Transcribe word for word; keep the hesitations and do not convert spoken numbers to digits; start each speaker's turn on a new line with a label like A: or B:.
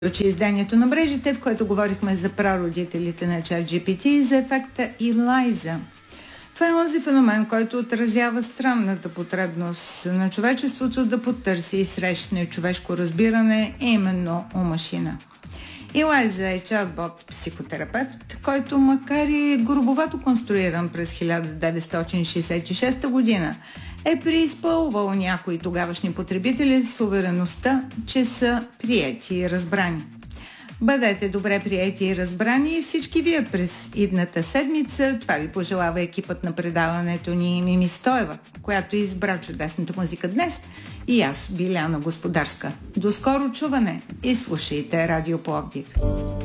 A: Че изданието на мрежите, в което говорихме за прародителите на ChatGPT и за ефекта Илайза. Това е онзи феномен, който отразява странната потребност на човечеството да потърси и срещне човешко разбиране именно у машина. Илайза е чатбот-психотерапевт, който макар и грубовато конструиран през хиляда деветстотин шейсет и шеста година, е преизпълвал някои тогавашни потребители с увереността, че са приети и разбрани. Бъдете добре приети и разбрани и всички вие през идната седмица. Това ви пожелава екипът на предаването ни Мими Стоева, която избра чудесната музика днес, и аз, Биляна Господарска. До скоро чуване и слушайте Радио Пловдив.